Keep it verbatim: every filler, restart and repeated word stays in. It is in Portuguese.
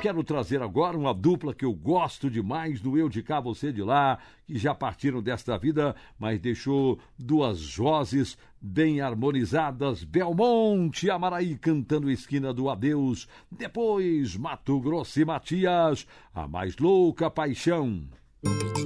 quero trazer agora uma dupla que eu gosto demais do Eu de Cá, Você de Lá, que já partiram desta vida, mas deixou duas vozes bem harmonizadas, Belmonte e Amaraí cantando Esquina do Adeus, depois Mato Grosso e Matias, A Mais Louca Paixão.